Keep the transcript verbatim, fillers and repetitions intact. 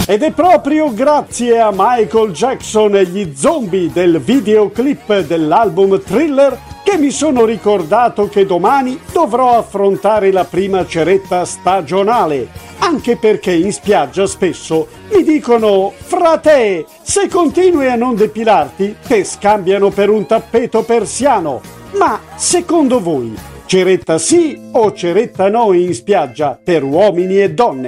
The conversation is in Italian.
Ed è proprio grazie a Michael Jackson e gli zombie del videoclip dell'album Thriller che mi sono ricordato che domani dovrò affrontare la prima ceretta stagionale, anche perché in spiaggia spesso mi dicono: frate, se continui a non depilarti te scambiano per un tappeto persiano. Ma secondo voi ceretta sì o ceretta no in spiaggia per uomini e donne?